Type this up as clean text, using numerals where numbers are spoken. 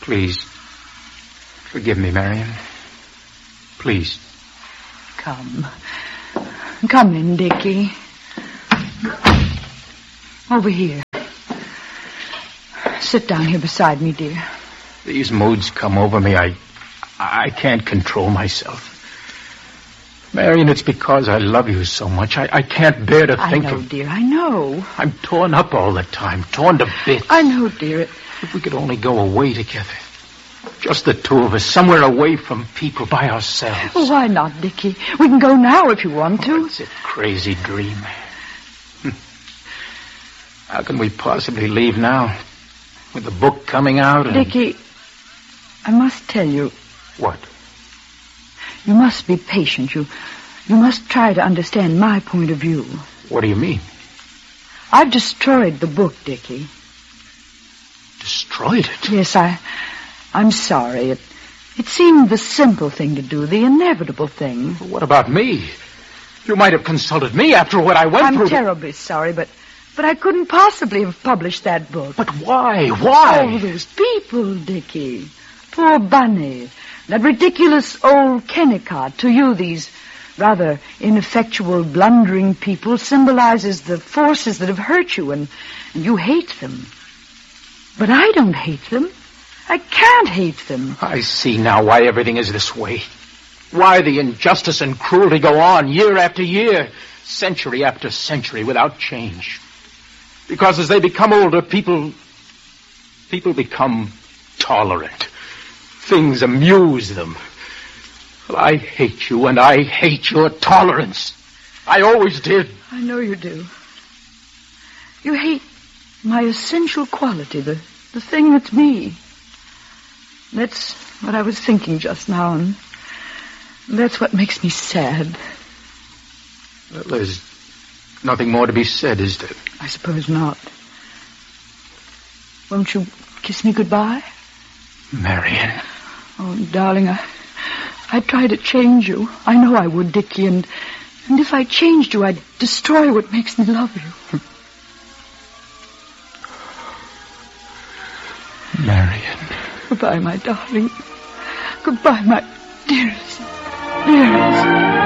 Please, forgive me, Marion. Please. Come. Come in, Dickie. Over here. Sit down here beside me, dear. These moods come over me. I can't control myself. Marion, it's because I love you so much. I can't bear to think of... I know, dear, I know. I'm torn up all the time, torn to bits. I know, dear. If we could only go away together. Just the two of us, somewhere away from people, by ourselves. Well, why not, Dickie? We can go now if you want to. Oh, it's a crazy dream. How can we possibly leave now? With the book coming out and... Dickie, I must tell you... What? You must be patient. You must try to understand my point of view. What do you mean? I've destroyed the book, Dickie. Destroyed it? Yes, I'm sorry. It seemed the simple thing to do, the inevitable thing. Well, what about me? You might have consulted me after what I went through. I'm terribly sorry, but I couldn't possibly have published that book. But why? Why? Oh, those people, Dickie. Poor Bunny. That ridiculous old Kennicott. To you, these rather ineffectual, blundering people symbolizes the forces that have hurt you, and you hate them. But I don't hate them. I can't hate them. I see now why everything is this way. Why the injustice and cruelty go on year after year, century after century without change. Because as they become older, people become tolerant. Things amuse them. Well, I hate you, and I hate your tolerance. I always did. I know you do. You hate my essential quality, the thing that's me. That's what I was thinking just now, and that's what makes me sad. Well, there's nothing more to be said, is there? I suppose not. Won't you kiss me goodbye? Marion. Oh, darling, I'd try to change you. I know I would, Dickie, and if I changed you, I'd destroy what makes me love you. Marion. Goodbye, my darling. Goodbye, my dearest, dearest.